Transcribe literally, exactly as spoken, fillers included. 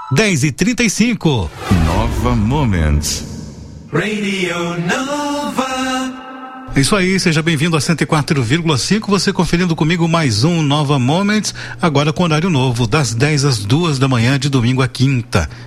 dez e trinta e cinco. Nova Moments. Radio Nova. É isso aí, seja bem-vindo a cento e quatro vírgula cinco, você conferindo comigo mais um Nova Moments, agora com horário novo, das dez às duas da manhã, de domingo a quinta.